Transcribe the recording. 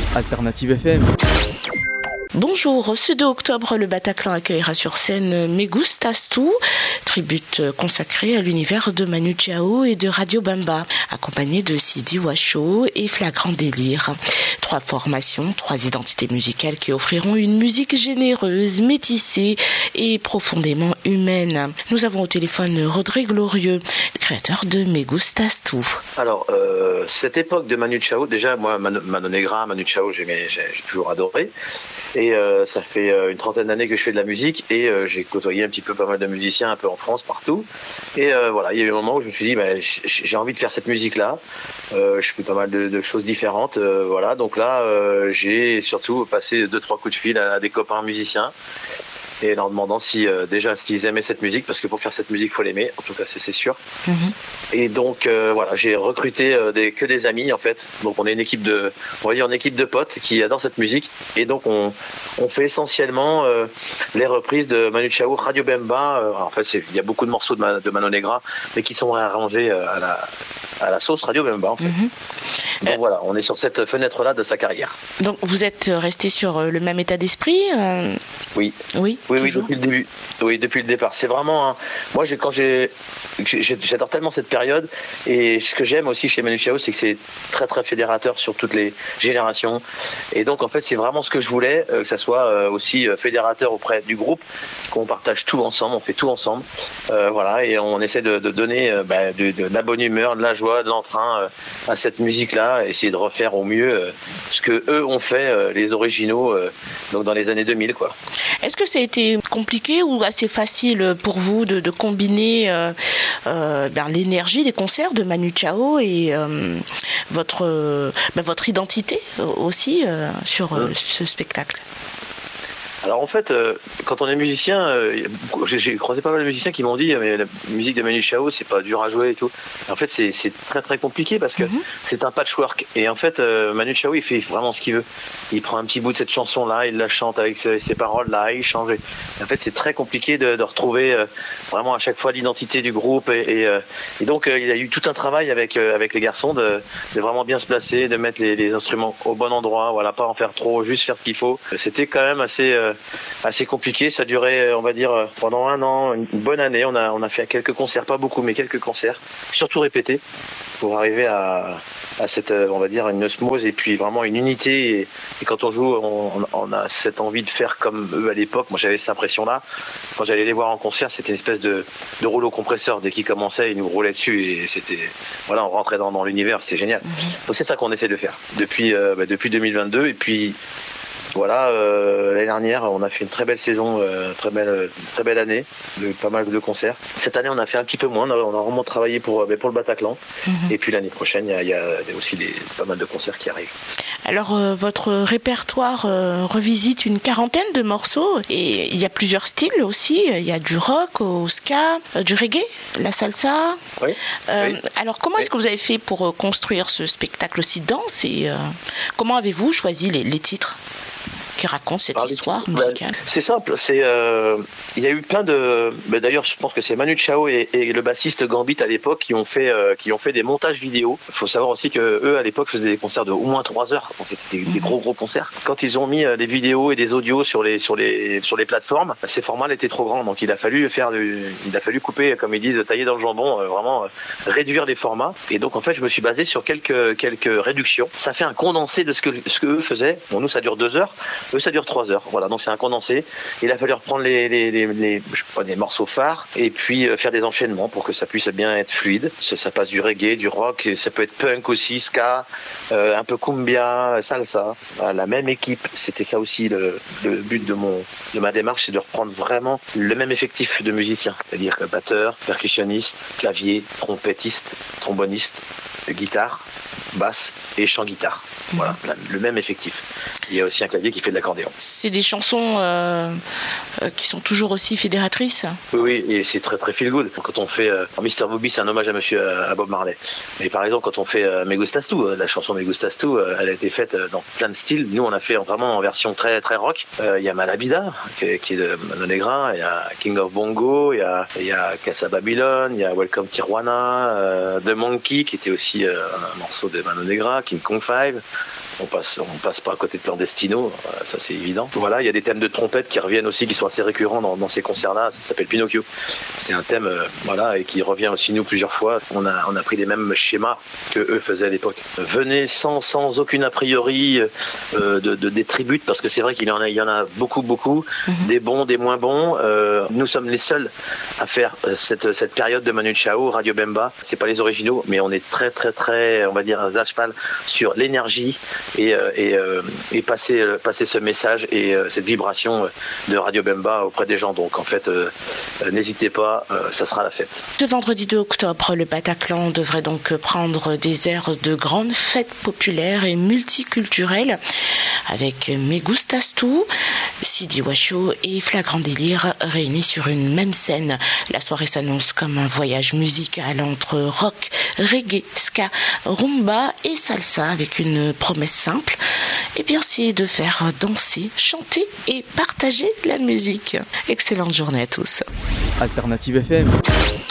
Alternative FM. Bonjour, ce 2 octobre, le Bataclan accueillera sur scène Me Gustas Tu, tribute consacrée à l'univers de Manu Chao et de Radio Bemba, accompagné de Sidi Washo et Flagrant Délire. 3 formations, 3 identités musicales qui offriront une musique généreuse, métissée et profondément humaine. Nous avons au téléphone Rodrigue Glorieux, créateur de Me Gustas Tu. Alors, cette époque de Manu Chao, déjà, moi, Mano Negra, Manu Chao, j'ai toujours adoré. Et ça fait une trentaine d'années que je fais de la musique et j'ai côtoyé un petit peu pas mal de musiciens un peu en France, partout. Et voilà, il y a eu un moment où je me suis dit, j'ai envie de faire cette musique-là. Je fais pas mal de choses différentes. Voilà, donc là, j'ai surtout passé 2-3 coups de fil à des copains musiciens. Et leur demandant déjà s'ils aimaient cette musique, parce que pour faire cette musique, il faut l'aimer, en tout cas c'est sûr. Mm-hmm. Et donc voilà, j'ai recruté que des amis en fait. Donc on est une équipe de potes qui adorent cette musique. Et donc on fait essentiellement les reprises de Manu Chao, Radio Bemba. En fait, il y a beaucoup de morceaux de Mano Negra, mais qui sont réarrangés à la sauce Radio Bemba en fait. Mm-hmm. Donc voilà, on est sur cette fenêtre-là de sa carrière. Donc vous êtes resté sur le même état d'esprit Oui. Oui, depuis le début. Oui, depuis le départ. C'est vraiment moi, j'adore tellement cette période. Et ce que j'aime aussi chez Manu Chao, c'est que c'est très très fédérateur sur toutes les générations. Et donc en fait, c'est vraiment ce que je voulais, que ça soit aussi fédérateur auprès du groupe, qu'on partage tout ensemble, on fait tout ensemble. Voilà, et on essaie de donner de la bonne humeur, de la joie, de l'entrain à cette musique-là, essayer de refaire au mieux ce que eux ont fait, les originaux, donc dans les années 2000, quoi. Est-ce que ça a été compliqué ou assez facile pour vous de combiner l'énergie des concerts de Manu Chao et votre identité aussi sur ce spectacle? Alors en fait, quand on est musicien, j'ai croisé pas mal de musiciens qui m'ont dit mais la musique de Manu Chao, c'est pas dur à jouer et tout. Et en fait, c'est très très compliqué parce que c'est un patchwork. Et en fait, Manu Chao, il fait vraiment ce qu'il veut. Il prend un petit bout de cette chanson-là, il la chante avec ses paroles-là, il change. Et en fait, c'est très compliqué de retrouver vraiment à chaque fois l'identité du groupe. Et donc, il y a eu tout un travail avec les garçons de vraiment bien se placer, de mettre les instruments au bon endroit. Voilà, pas en faire trop, juste faire ce qu'il faut. C'était quand même assez compliqué. Ça durait, on va dire, pendant 1 an, une bonne année. On a fait quelques concerts, pas beaucoup, mais quelques concerts, surtout répétés, pour arriver à cette, on va dire, une osmose et puis vraiment une unité. Et quand on joue, on a cette envie de faire comme eux à l'époque. Moi, j'avais cette impression-là. Quand j'allais les voir en concert, c'était une espèce de rouleau compresseur. Dès qu'ils commençaient, ils nous roulaient dessus et c'était, voilà, on rentrait dans l'univers. C'était génial. Donc c'est ça qu'on essaie de faire depuis 2022. Et puis voilà, l'année dernière, on a fait une très belle saison, très belle année, pas mal de concerts. Cette année, on a fait un petit peu moins. On a vraiment travaillé pour le Bataclan. Et puis l'année prochaine, il y a aussi pas mal de concerts qui arrivent. Alors, votre répertoire revisite une quarantaine de morceaux et il y a plusieurs styles aussi. Il y a du rock au ska, du reggae, la salsa. Oui. Alors, comment est-ce que vous avez fait pour construire ce spectacle aussi dense et comment avez-vous choisi les titres qui racontent cette histoire musicale? C'est simple, il y a eu plein de... d'ailleurs, je pense que c'est Manu Chao et le bassiste Gambit à l'époque qui ont fait des montages vidéo. Il faut savoir aussi que eux à l'époque faisaient des concerts de au moins 3 heures. C'était des gros concerts. Quand ils ont mis des vidéos et des audios sur les plateformes, ces formats étaient trop grands. Donc il a fallu couper, comme ils disent, tailler dans le jambon, vraiment réduire les formats. Et donc en fait, je me suis basé sur quelques réductions. Ça fait un condensé de ce que eux faisaient. Bon, nous ça dure 2 heures. Eux, ça dure 3 heures. Voilà, donc c'est un condensé. Il a fallu reprendre les morceaux phares et puis faire des enchaînements pour que ça puisse bien être fluide. Ça passe du reggae, du rock, ça peut être punk aussi, ska, un peu cumbia, salsa. Voilà, la même équipe. C'était ça aussi le but de ma démarche, c'est de reprendre vraiment le même effectif de musiciens, c'est-à-dire batteur, percussionniste, clavier, trompettiste, tromboniste, guitare, basse et chant guitare. Voilà, le même effectif. Il y a aussi un clavier qui fait de l'accordéon. C'est des chansons qui sont toujours aussi fédératrices. Oui, et c'est très très feel good. Quand on fait Mr. Booby, c'est un hommage à Bob Marley. Mais par exemple, quand on fait Me Gustas Tu, la chanson Me Gustas Tu, elle a été faite dans plein de styles. Nous, on a fait vraiment en version très très rock. Il y a Malabida, qui est de Mano Negra, il y a King of Bongo, il y a Casa Babylon, il y a Welcome Tijuana, The Monkey, qui était aussi un morceau de Mano Negra, King Kong 5. On passe pas à côté de Clandestino, ça c'est évident. Voilà, il y a des thèmes de trompette qui reviennent aussi, qui sont assez récurrents dans ces concerts-là. Ça s'appelle Pinocchio. C'est un thème, et qui revient aussi nous plusieurs fois. On a pris les mêmes schémas que eux faisaient à l'époque. Venez sans aucune a priori des tributes, parce que c'est vrai qu'il y en a beaucoup, des bons, des moins bons. Nous sommes les seuls à faire cette période de Manu Chao, Radio Bemba. C'est pas les originaux, mais on est très, on va dire, à cheval sur l'énergie et passer ce message et cette vibration de Radio Bemba auprès des gens. Donc en fait, n'hésitez pas, ça sera la fête. Ce vendredi 2 octobre, le Bataclan devrait donc prendre des airs de grandes fêtes populaires et multiculturelles avec Me Gustas Tu, Sidi Washo et Flagrant Délire réunis sur une même scène. La soirée s'annonce comme un voyage musical entre rock, reggae, ska, rumba et salsa avec une promesse simple, et bien c'est de faire danser, chanter et partager la musique. Excellente journée à tous. Alternative FM.